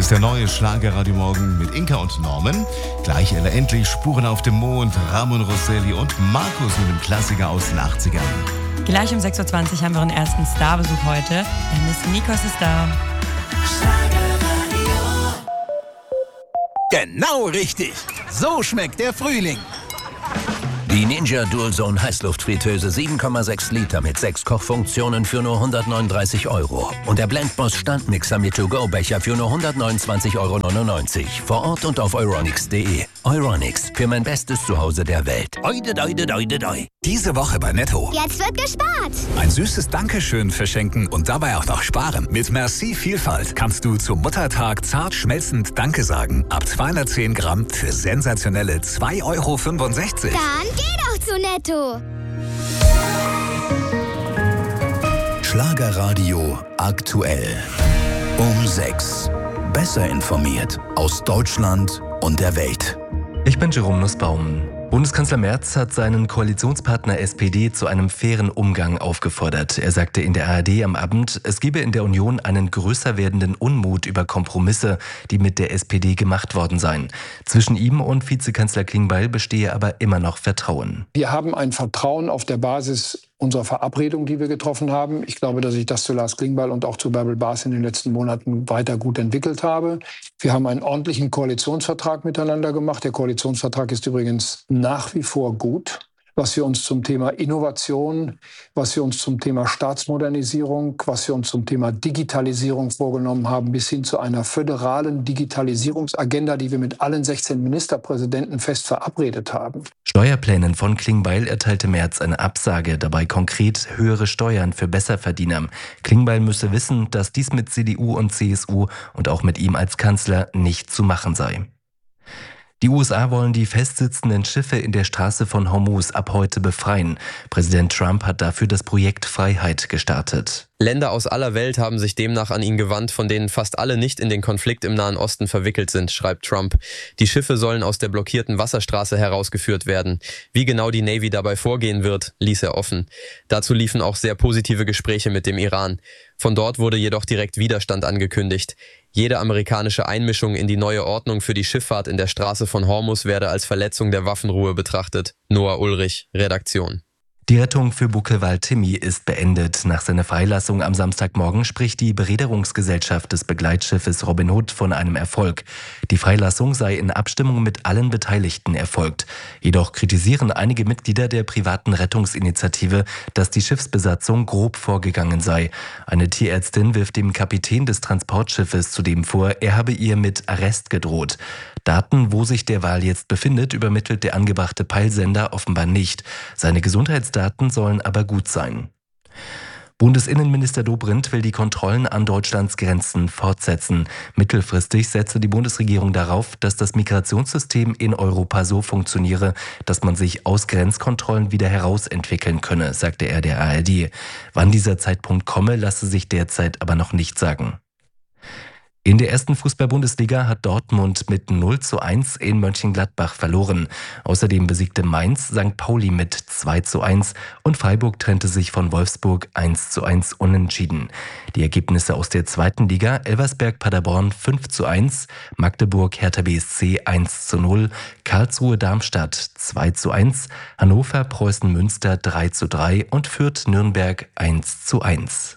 ist der neue Schlagerradio Morgen mit Inka und Norman. Gleich endlich Spuren auf dem Mond, Ramon Rosselli und Markus mit dem Klassiker aus den 80ern. Gleich um 6.20 Uhr haben wir einen ersten Starbesuch heute. Denn Nikos ist da. Genau richtig. So schmeckt der Frühling. Die Ninja Dualzone Heißluftfritteuse 7,6 Liter mit 6 Kochfunktionen für nur 139 €. Und der Blendboss Standmixer mit To-Go-Becher für nur 129,99 €. Vor Ort und auf euronics.de. Euronics, für mein bestes Zuhause der Welt. Oide, doide, doide, doi. Diese Woche bei Netto. Jetzt wird gespart. Ein süßes Dankeschön verschenken und dabei auch noch sparen. Mit Merci Vielfalt kannst du zum Muttertag zart schmelzend Danke sagen. Ab 210 Gramm für sensationelle 2,65 €. Dann geh doch zu Netto. Schlagerradio aktuell. Um 6. Besser informiert aus Deutschland und der Welt. Ich bin Jerome Nussbaum. Bundeskanzler Merz hat seinen Koalitionspartner SPD zu einem fairen Umgang aufgefordert. Er sagte in der ARD am Abend, es gebe in der Union einen größer werdenden Unmut über Kompromisse, die mit der SPD gemacht worden seien. Zwischen ihm und Vizekanzler Klingbeil bestehe aber immer noch Vertrauen. Wir haben ein Vertrauen auf der Basis unserer Verabredung, die wir getroffen haben. Ich glaube, dass ich das zu Lars Klingbeil und auch zu Bärbel Baas in den letzten Monaten weiter gut entwickelt habe. Wir haben einen ordentlichen Koalitionsvertrag miteinander gemacht. Der Koalitionsvertrag ist übrigens nach wie vor gut. Was wir uns zum Thema Innovation, was wir uns zum Thema Staatsmodernisierung, was wir uns zum Thema Digitalisierung vorgenommen haben, bis hin zu einer föderalen Digitalisierungsagenda, die wir mit allen 16 Ministerpräsidenten fest verabredet haben. Steuerplänen von Klingbeil erteilte Merz eine Absage, dabei konkret höhere Steuern für Besserverdiener. Klingbeil müsse wissen, dass dies mit CDU und CSU und auch mit ihm als Kanzler nicht zu machen sei. Die USA wollen die festsitzenden Schiffe in der Straße von Hormuz ab heute befreien. Präsident Trump hat dafür das Projekt Freiheit gestartet. Länder aus aller Welt haben sich demnach an ihn gewandt, von denen fast alle nicht in den Konflikt im Nahen Osten verwickelt sind, schreibt Trump. Die Schiffe sollen aus der blockierten Wasserstraße herausgeführt werden. Wie genau die Navy dabei vorgehen wird, ließ er offen. Dazu liefen auch sehr positive Gespräche mit dem Iran. Von dort wurde jedoch direkt Widerstand angekündigt. Jede amerikanische Einmischung in die neue Ordnung für die Schifffahrt in der Straße von Hormuz werde als Verletzung der Waffenruhe betrachtet. Noah Ulrich, Redaktion. Die Rettung für Buckelwald Timmy ist beendet. Nach seiner Freilassung am Samstagmorgen spricht die Bereederungsgesellschaft des Begleitschiffes Robin Hood von einem Erfolg. Die Freilassung sei in Abstimmung mit allen Beteiligten erfolgt. Jedoch kritisieren einige Mitglieder der privaten Rettungsinitiative, dass die Schiffsbesatzung grob vorgegangen sei. Eine Tierärztin wirft dem Kapitän des Transportschiffes zudem vor, er habe ihr mit Arrest gedroht. Daten, wo sich der Wal jetzt befindet, übermittelt der angebrachte Peilsender offenbar nicht. Seine Gesundheitsdaten sollen aber gut sein. Bundesinnenminister Dobrindt will die Kontrollen an Deutschlands Grenzen fortsetzen. Mittelfristig setze die Bundesregierung darauf, dass das Migrationssystem in Europa so funktioniere, dass man sich aus Grenzkontrollen wieder herausentwickeln könne, sagte er der ARD. Wann dieser Zeitpunkt komme, lasse sich derzeit aber noch nicht sagen. In der ersten Fußball-Bundesliga hat Dortmund mit 0:1 in Mönchengladbach verloren. Außerdem besiegte Mainz St. Pauli mit 2:1 und Freiburg trennte sich von Wolfsburg 1:1 unentschieden. Die Ergebnisse aus der zweiten Liga: Elversberg-Paderborn 5:1, Magdeburg-Hertha BSC 1:0, Karlsruhe-Darmstadt 2:1, Hannover-Preußen-Münster 3:3 und Fürth-Nürnberg 1:1.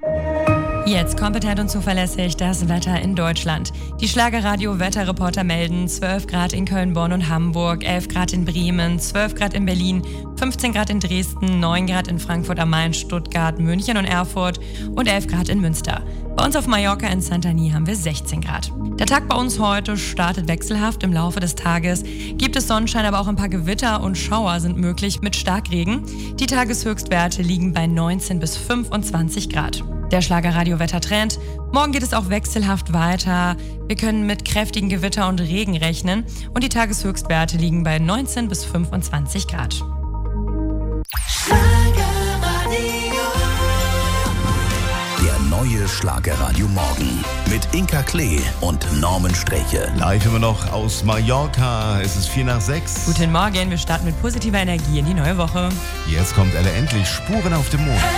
Jetzt kompetent und zuverlässig das Wetter in Deutschland. Die Schlagerradio-Wetterreporter melden 12 Grad in Köln, Bonn und Hamburg, 11 Grad in Bremen, 12 Grad in Berlin, 15 Grad in Dresden, 9 Grad in Frankfurt am Main, Stuttgart, München und Erfurt und 11 Grad in Münster. Bei uns auf Mallorca in Santani haben wir 16 Grad. Der Tag bei uns heute startet wechselhaft. Im Laufe des Tages gibt es Sonnenschein, aber auch ein paar Gewitter und Schauer sind möglich mit Starkregen. Die Tageshöchstwerte liegen bei 19 bis 25 Grad. Der Schlagerradio-Wettertrend. Morgen geht es auch wechselhaft weiter. Wir können mit kräftigen Gewitter und Regen rechnen und die Tageshöchstwerte liegen bei 19 bis 25 Grad. Der neue Schlagerradio Morgen mit Inka Klee und Norman Streche. Live immer noch aus Mallorca. Es ist 5:04. Guten Morgen, wir starten mit positiver Energie in die neue Woche. Jetzt kommt endlich Spuren auf dem Mond.